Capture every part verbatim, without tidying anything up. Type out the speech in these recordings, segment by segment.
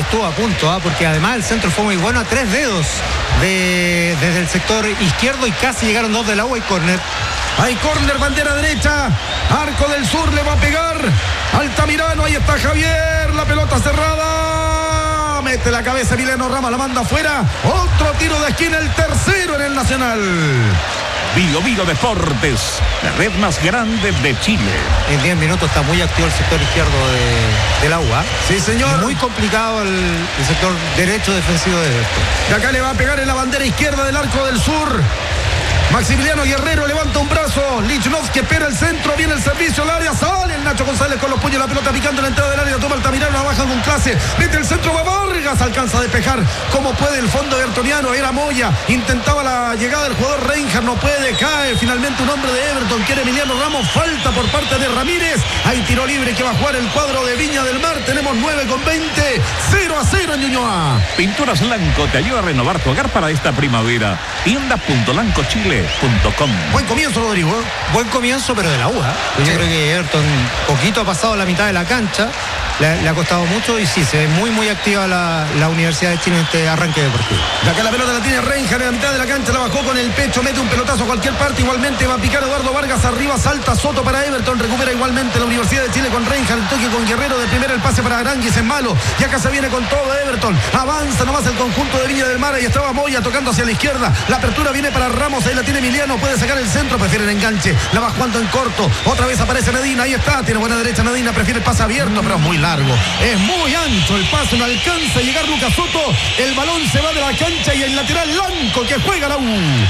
estuvo a punto, ¿eh? Porque además el centro fue muy bueno a tres dedos de, desde el sector izquierdo y casi llegaron dos de la U y córner. Hay córner, bandera derecha, Arco del Sur le va a pegar Altamirano, ahí está Javier, la pelota cerrada, mete la cabeza Emiliano Ramos, la manda afuera, otro tiro de esquina, el tercero en el Nacional. Bio Bio Deportes, la red más grande de Chile. En diez minutos está muy activo el sector izquierdo de, de la U, ¿eh? Sí, señor. Muy complicado el, el sector derecho defensivo de Everton. De acá le va a pegar en la bandera izquierda del Arco del Sur. Maximiliano Guerrero levanta un brazo, Lichnowsky espera el centro, viene el servicio al área, sale el Nacho González con los puños, la pelota picando en la entrada del área, toma Altamirano, la baja con clase, mete el centro, va Vargas, alcanza a despejar como puede el fondo evertoniano, era Moya, intentaba la llegada del jugador Reinhardt, no puede, cae finalmente un hombre de Everton, quiere Emiliano Ramos, falta por parte de Ramírez, hay tiro libre que va a jugar el cuadro de Viña del Mar, tenemos nueve con veinte, cero a cero en Ñuñoa. Pinturas Lanco te ayuda a renovar tu hogar para esta primavera. tienda punto lanco chile punto com. Buen comienzo, Rodrigo. ¿eh? Buen comienzo, pero de la U, ¿eh? Yo sí. creo que Everton poquito ha pasado la mitad de la cancha, le, le ha costado mucho y sí, se ve muy muy activa la, la Universidad de Chile en este arranque deportivo. De acá la pelota la tiene Reinhardt en la mitad de la cancha, la bajó con el pecho, mete un pelotazo a cualquier parte, igualmente va a picar Eduardo Vargas arriba, salta Soto para Everton, recupera igualmente la Universidad de Chile con Reinhardt, el toque con Guerrero de primera, el pase para Aranguis en malo, y acá se viene con todo Everton, avanza nomás el conjunto de Viña del Mar, ahí estaba Moya tocando hacia la izquierda, la apertura viene para Ramos, ahí la tiene Emiliano, puede sacar el centro, prefiere el enganche, la va jugando en corto, otra vez aparece Medina, ahí está, tiene buena derecha Medina, prefiere el pase abierto, pero es muy largo, es muy ancho el pase, no alcanza a llegar Lucas Soto, el balón se va de la cancha y el lateral Lanco que juega la U.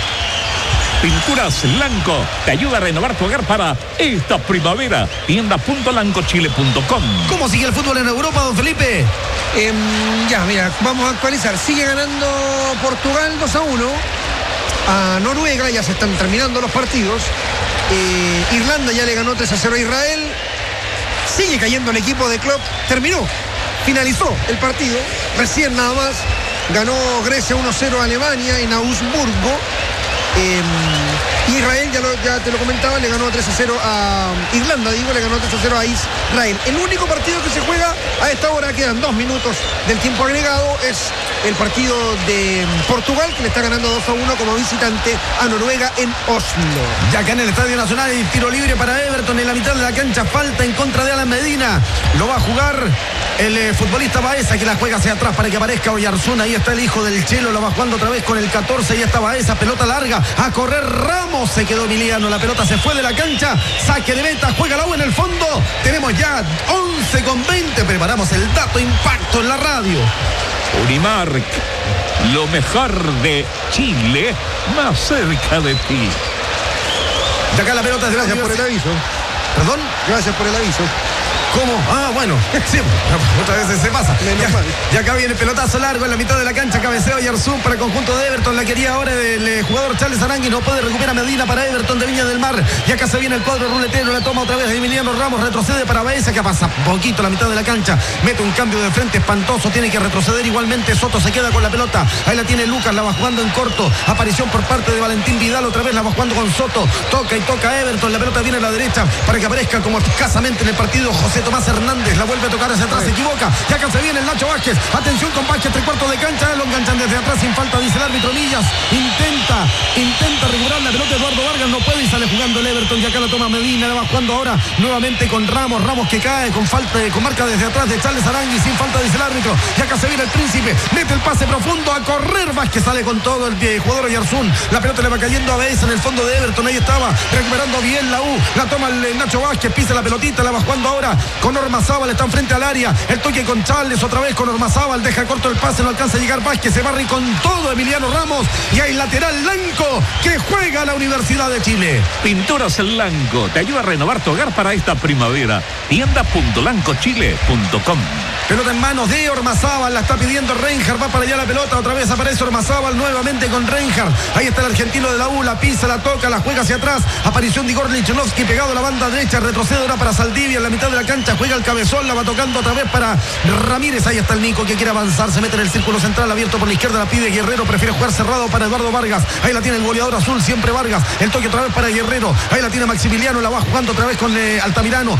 Pinturas Lanco te ayuda a renovar tu hogar para esta primavera. tienda punto lanco chile punto com. ¿Cómo sigue el fútbol en Europa, don Felipe? Eh, ya, mira, vamos a actualizar. Sigue ganando Portugal dos a uno a Noruega, ya se están terminando los partidos. Eh, Irlanda ya le ganó tres a cero a Israel. Sigue cayendo el equipo de Klopp. Terminó, finalizó el partido. Recién nada más ganó Grecia uno a cero a Alemania en Augsburgo. Eh, Israel, ya, lo, ya te lo comentaba, le ganó tres a cero a Irlanda, digo, le ganó tres a cero a Israel. El único partido que se juega a esta hora, quedan dos minutos del tiempo agregado, es el partido de Portugal, que le está ganando dos a uno como visitante a Noruega en Oslo. Ya acá en el Estadio Nacional hay tiro libre para Everton en la mitad de la cancha, falta en contra de Alan Medina, lo va a jugar el eh, futbolista Baeza, que la juega hacia atrás para que aparezca Oyarzún, ahí está el hijo del Chelo, lo va jugando otra vez con el catorce, ahí está Baeza, pelota larga, a correr Ramos, se quedó Emiliano, la pelota se fue de la cancha, saque de meta, juega la U en el fondo, tenemos ya once con veinte, preparamos el dato impacto en la radio. Unimark, lo mejor de Chile, más cerca de ti. De acá la pelota es de Gracias por el aviso. ¿Perdón? Gracias por el aviso. ¿Cómo? Ah, bueno, sí, otra vez se pasa. Ya, y acá viene el pelotazo largo en la mitad de la cancha, cabeceo Yarzún para el conjunto de Everton, la quería ahora el eh, jugador Charles Arangui, no puede recuperar Medina para Everton de Viña del Mar, y acá se viene el cuadro ruletero, la toma otra vez de Emiliano Ramos, retrocede para Baeza, que pasa poquito la mitad de la cancha, mete un cambio de frente espantoso, tiene que retroceder igualmente, Soto se queda con la pelota, ahí la tiene Lucas, la va jugando en corto, aparición por parte de Valentín Vidal, otra vez la va jugando con Soto, toca y toca Everton, la pelota viene a la derecha para que aparezca como escasamente en el partido José Tomás Hernández, la vuelve a tocar hacia atrás, se equivoca, y acá se viene el Nacho Vázquez, atención con Vázquez, tres cuartos de cancha, lo enganchan desde atrás sin falta, dice el árbitro Millas, intenta, intenta recuperar la pelota, Eduardo Vargas no puede y sale jugando el Everton, y acá la toma Medina, la va jugando ahora nuevamente con Ramos, Ramos que cae con falta, con marca desde atrás de Charles Arangui, sin falta dice el árbitro, y acá se viene el Príncipe, mete el pase profundo, a correr Vázquez, sale con todo el pie, jugador Oyarzún, la pelota le va cayendo a Baeza en el fondo de Everton, ahí estaba, recuperando bien la U, la toma el Nacho Vázquez, pisa la pelotita, la va jugando ahora con Ormazábal, están frente al área, el toque con Charles, otra vez con Ormazábal, deja corto el pase, no alcanza a llegar Vázquez, se barre con todo Emiliano Ramos, y hay lateral Lanco que juega a la Universidad de Chile. Pinturas Lanco te ayuda a renovar tu hogar para esta primavera. tienda punto lanco chile punto com. Pelota en manos de Ormazábal, la está pidiendo Reinhardt, va para allá la pelota, otra vez aparece Ormazábal nuevamente con Reinhardt, ahí está el argentino de la U, la pisa, la toca, la juega hacia atrás, aparición de Igor Lichnowsky pegado a la banda derecha, retrocede ahora para Saldivia en la mitad de la cancha, juega el cabezón, la va tocando otra vez para Ramírez, ahí está el Nico que quiere avanzar, se mete en el círculo central, abierto por la izquierda, la pide Guerrero, prefiere jugar cerrado para Eduardo Vargas, ahí la tiene el goleador azul, siempre Vargas, el toque otra vez para Guerrero, ahí la tiene Maximiliano, la va jugando otra vez con eh, Altamirano,